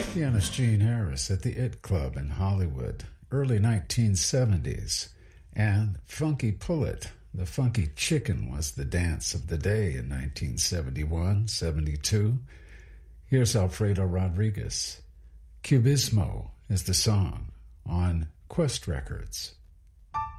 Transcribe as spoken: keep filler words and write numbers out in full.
Pianist Gene Harris at the It Club in Hollywood, early nineteen seventies. And Funky Pull It, the Funky Chicken was the dance of the day in nineteen seventy-one, seventy-two. Here's Alfredo Rodriguez. Cubismo is the song on Quest Records.